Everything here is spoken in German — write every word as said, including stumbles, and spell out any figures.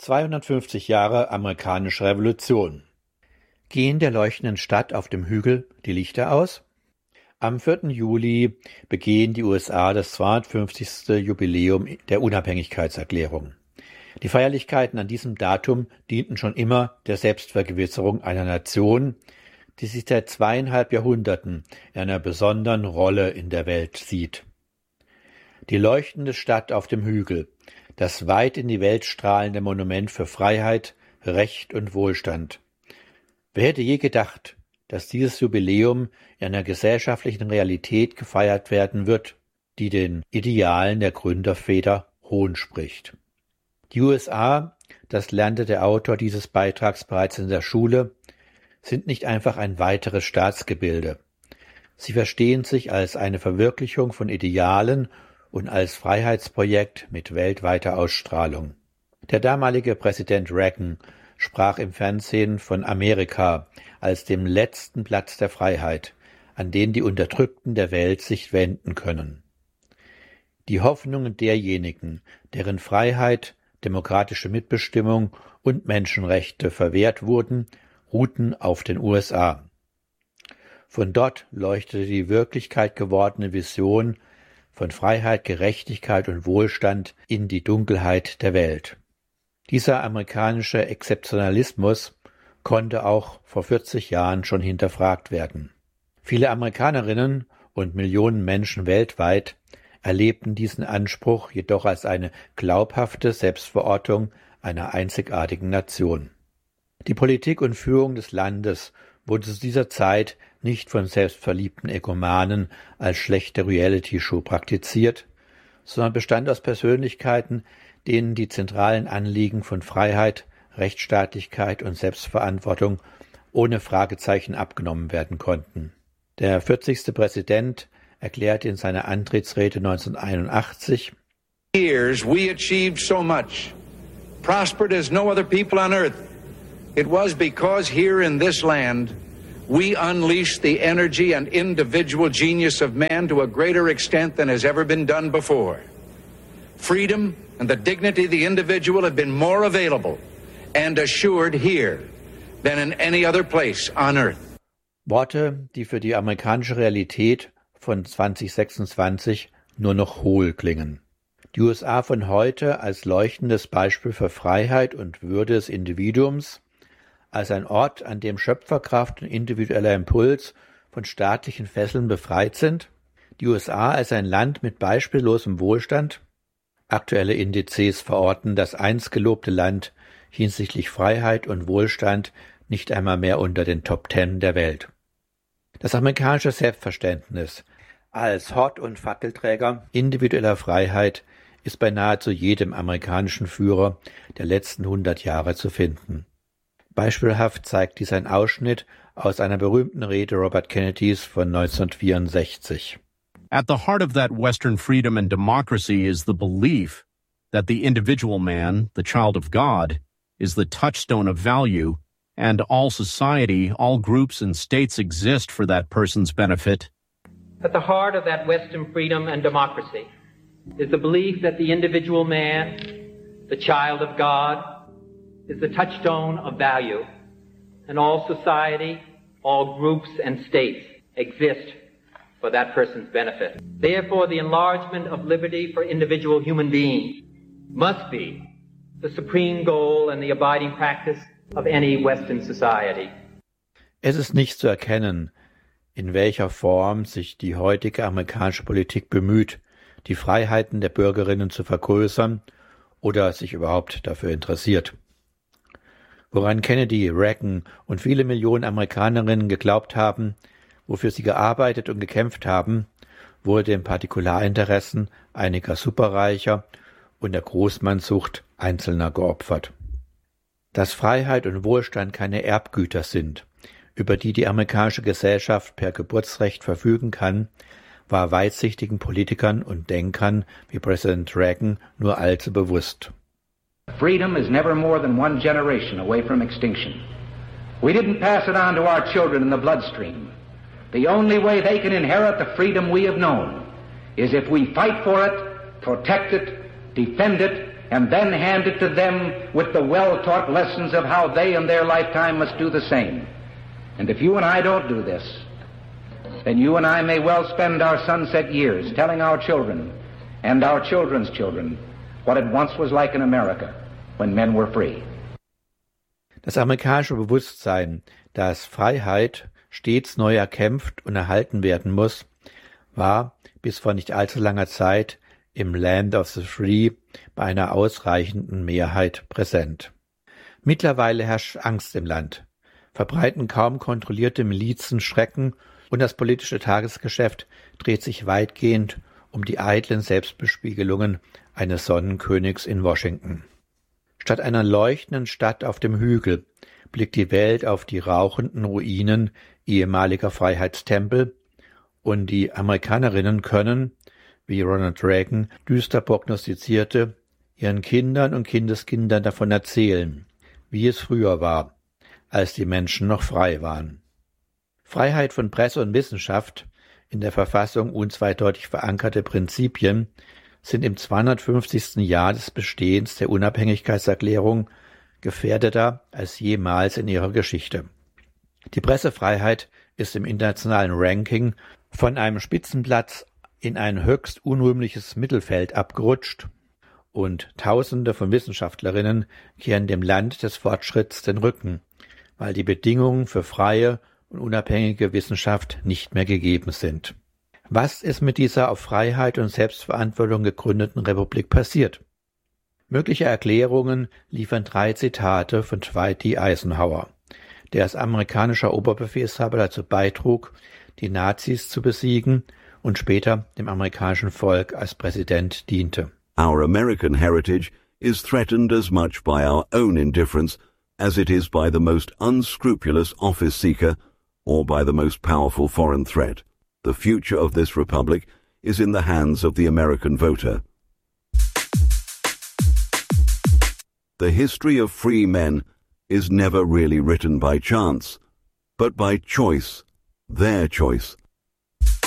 zweihundertfünfzig Jahre amerikanische Revolution. Gehen der leuchtenden Stadt auf dem Hügel die Lichter aus? Am vierten Juli begehen die U S A das zweihundertfünfzigste Jubiläum der Unabhängigkeitserklärung. Die Feierlichkeiten an diesem Datum dienten schon immer der Selbstvergewisserung einer Nation, die sich seit zweieinhalb Jahrhunderten in einer besonderen Rolle in der Welt sieht. Die leuchtende Stadt auf dem Hügel, das weit in die Welt strahlende Monument für Freiheit, Recht und Wohlstand. Wer hätte je gedacht, dass dieses Jubiläum in einer gesellschaftlichen Realität gefeiert werden wird, die den Idealen der Gründerväter Hohn spricht. Die U S A, das lernte der Autor dieses Beitrags bereits in der Schule, sind nicht einfach ein weiteres Staatsgebilde. Sie verstehen sich als eine Verwirklichung von Idealen und als Freiheitsprojekt mit weltweiter Ausstrahlung. Der damalige Präsident Reagan sprach im Fernsehen von Amerika als dem letzten Platz der Freiheit, an den die Unterdrückten der Welt sich wenden können. Die Hoffnungen derjenigen, deren Freiheit, demokratische Mitbestimmung und Menschenrechte verwehrt wurden, ruhten auf den U S A. Von dort leuchtete die Wirklichkeit gewordene Vision von Freiheit, Gerechtigkeit und Wohlstand in die Dunkelheit der Welt. Dieser amerikanische Exzeptionalismus konnte auch vor vierzig Jahren schon hinterfragt werden. Viele Amerikanerinnen und Millionen Menschen weltweit erlebten diesen Anspruch jedoch als eine glaubhafte Selbstverortung einer einzigartigen Nation. Die Politik und Führung des Landes wurde zu dieser Zeit nicht von selbstverliebten Egomanen als schlechte Reality-Show praktiziert, sondern bestand aus Persönlichkeiten, denen die zentralen Anliegen von Freiheit, Rechtsstaatlichkeit und Selbstverantwortung ohne Fragezeichen abgenommen werden konnten. Der vierzigste Präsident erklärte in seiner Antrittsrede neunzehnhunderteinundachtzig: Years we achieved so much, prospered as no other people on earth. It was because here in this land we unleashed the energy and individual genius of man to a greater extent than has ever been done before. Freedom and the dignity of the individual have been more available and assured here than in any other place on earth. Worte, die für die amerikanische Realität von zweitausendsechsundzwanzig nur noch hohl klingen. Die U S A von heute als leuchtendes Beispiel für Freiheit und Würde des Individuums, als ein Ort, an dem Schöpferkraft und individueller Impuls von staatlichen Fesseln befreit sind, die U S A als ein Land mit beispiellosem Wohlstand. Aktuelle Indizes verorten das einst gelobte Land hinsichtlich Freiheit und Wohlstand nicht einmal mehr unter den Top Ten der Welt. Das amerikanische Selbstverständnis als Hort- und Fackelträger individueller Freiheit ist bei nahezu jedem amerikanischen Führer der letzten hundert Jahre zu finden. Beispielhaft zeigt dies ein Ausschnitt aus einer berühmten Rede Robert Kennedys von neunzehnhundertvierundsechzig. At the heart of that Western freedom and democracy is the belief that the individual man, the child of God, is the touchstone of value, and all society, all groups and states exist for that person's benefit. At the heart of that Western freedom and democracy is the belief that the individual man, the child of God, is the touchstone of value, and all society, all groups and states exist for that person's benefit. Therefore, the enlargement of liberty for individual human beings must be the supreme goal and the abiding practice of any Western society. Es ist nicht zu erkennen, in welcher Form sich die heutige amerikanische Politik bemüht, die Freiheiten der Bürgerinnen zu vergrößern oder sich überhaupt dafür interessiert. Woran Kennedy, Reagan und viele Millionen Amerikanerinnen geglaubt haben, wofür sie gearbeitet und gekämpft haben, wurde den Partikularinteressen einiger Superreicher und der Großmannsucht Einzelner geopfert. Dass Freiheit und Wohlstand keine Erbgüter sind, über die die amerikanische Gesellschaft per Geburtsrecht verfügen kann, war weitsichtigen Politikern und Denkern wie Präsident Reagan nur allzu bewusst. Freedom is never more than one generation away from extinction. We didn't pass it on to our children in the bloodstream. The only way they can inherit the freedom we have known is if we fight for it, protect it, defend it, and then hand it to them with the well-taught lessons of how they in their lifetime must do the same. And if you and I don't do this, then you and I may well spend our sunset years telling our children and our children's children what it once was like in America when men were free. Das amerikanische Bewusstsein, dass Freiheit stets neu erkämpft und erhalten werden muss, war bis vor nicht allzu langer Zeit im Land of the Free bei einer ausreichenden Mehrheit präsent. Mittlerweile herrscht Angst im Land, verbreiten kaum kontrollierte Milizen Schrecken und das politische Tagesgeschäft dreht sich weitgehend um die eitlen Selbstbespiegelungen eines Sonnenkönigs in Washington. Statt einer leuchtenden Stadt auf dem Hügel blickt die Welt auf die rauchenden Ruinen ehemaliger Freiheitstempel und die Amerikanerinnen können, wie Ronald Reagan düster prognostizierte, ihren Kindern und Kindeskindern davon erzählen, wie es früher war, als die Menschen noch frei waren. Freiheit von Presse und Wissenschaft, in der Verfassung unzweideutig verankerte Prinzipien, sind im zweihundertfünfzigsten Jahr des Bestehens der Unabhängigkeitserklärung gefährdeter als jemals in ihrer Geschichte. Die Pressefreiheit ist im internationalen Ranking von einem Spitzenplatz in ein höchst unrühmliches Mittelfeld abgerutscht und Tausende von Wissenschaftlerinnen kehren dem Land des Fortschritts den Rücken, weil die Bedingungen für freie und unabhängige Wissenschaft nicht mehr gegeben sind. Was ist mit dieser auf Freiheit und Selbstverantwortung gegründeten Republik passiert? Mögliche Erklärungen liefern drei Zitate von Dwight D. Eisenhower, der als amerikanischer Oberbefehlshaber dazu beitrug, die Nazis zu besiegen und später dem amerikanischen Volk als Präsident diente. Our American heritage is threatened as much by our own indifference as it is by the most unscrupulous office seeker or by the most powerful foreign threat. The future of this republic is in the hands of the American voter. The history of free men is never really written by chance, but by choice, their choice.